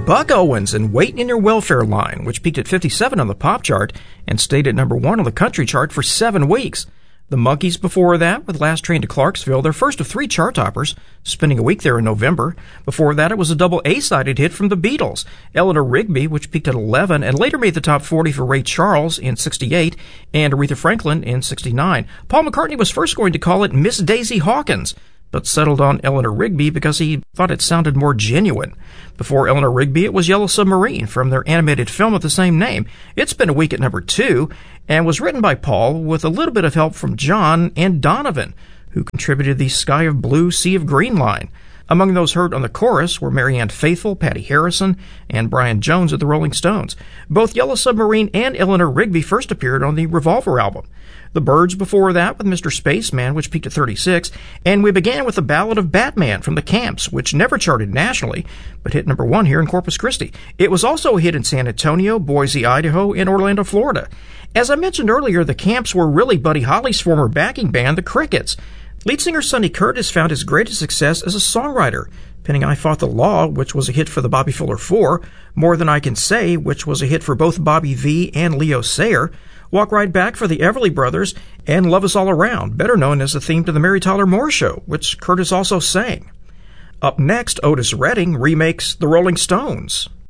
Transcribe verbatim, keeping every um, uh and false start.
Buck Owens and Waiting in Your Welfare Line, which peaked at fifty-seven on the pop chart and stayed at number one on the country chart for seven weeks. The Monkees before that, with Last Train to Clarksville, their first of three chart toppers, spending a week there in November. Before that, it was a double A-sided hit from the Beatles, Eleanor Rigby, which peaked at eleven and later made the top forty for Ray Charles in sixty-eight and Aretha Franklin in sixty-nine. Paul McCartney was first going to call it Miss Daisy Hawkins, but settled on Eleanor Rigby because he thought it sounded more genuine. Before Eleanor Rigby, it was Yellow Submarine from their animated film of the same name. It spent a week at number two and was written by Paul with a little bit of help from John and Donovan, who contributed the Sky of Blue, Sea of Green line. Among those heard on the chorus were Marianne Faithfull, Patty Harrison, and Brian Jones of the Rolling Stones. Both Yellow Submarine and Eleanor Rigby first appeared on the Revolver album. The Byrds before that with Mister Spaceman, which peaked at thirty-six, and we began with the Ballad of Batman from the Camps, which never charted nationally, but hit number one here in Corpus Christi. It was also a hit in San Antonio, Boise, Idaho, and Orlando, Florida. As I mentioned earlier, the Camps were really Buddy Holly's former backing band, the Crickets. Lead singer Sonny Curtis found his greatest success as a songwriter, penning I Fought the Law, which was a hit for the Bobby Fuller Four, More Than I Can Say, which was a hit for both Bobby Vee and Leo Sayer, Walk Right Back for the Everly Brothers, and Love Is All Around, better known as the theme to the Mary Tyler Moore Show, which Curtis also sang. Up next, Otis Redding remakes The Rolling Stones.